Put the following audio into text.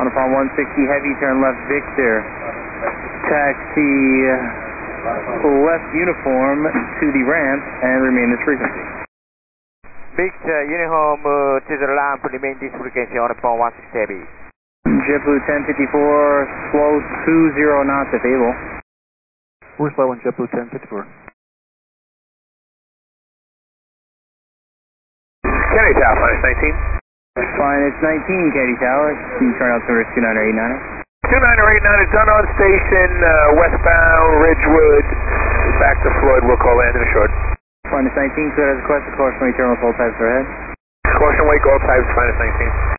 On upon 160 heavy, turn left Victor. Taxi left uniform to the ramp and remain this frequency. Victor, uniform to the ramp, remain this frequency on upon 160 heavy. JetBlue 1054, slow 20 knots if able. We're slow on JetBlue 1054. Kennedy Tower, minus 19. Fine, it's 19, Katy Tower. Can you turn out to risk 2989? 2989 is done on station, westbound Ridgewood. Back to Floyd, we'll call landing assured. Fine, it's 19, could I request a caution weight terminal all types are ahead? Caution weight, all types, minus 19.